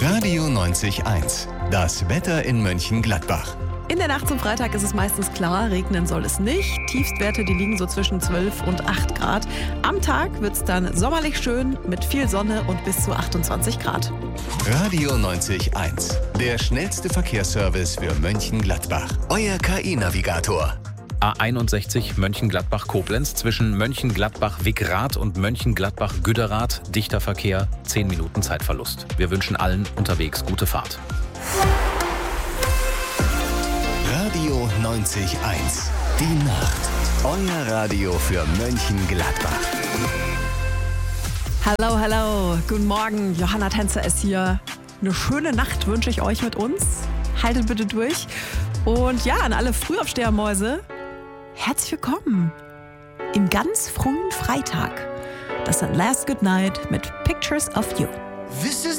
Radio 90.1, das Wetter in Mönchengladbach. In der Nacht zum Freitag ist es meistens klar, regnen soll es nicht. Tiefstwerte, die liegen so zwischen 12 und 8 Grad. Am Tag wird es dann sommerlich schön mit viel Sonne und bis zu 28 Grad. Radio 90.1, der schnellste Verkehrsservice für Mönchengladbach. Euer KI-Navigator. A61 Mönchengladbach-Koblenz zwischen Mönchengladbach-Wickrath und Mönchengladbach-Güderath. Dichter Verkehr, 10 Minuten Zeitverlust. Wir wünschen allen unterwegs gute Fahrt. Radio 90.1, die Nacht. Euer Radio für Mönchengladbach. Hallo, hallo, guten Morgen. Johanna Tänzer ist hier. Eine schöne Nacht wünsche ich euch mit uns. Haltet bitte durch. Und ja, an alle Frühaufstehermäuse, herzlich willkommen im ganz frühen Freitag. Das ist Last Good Night mit Pictures of You. This is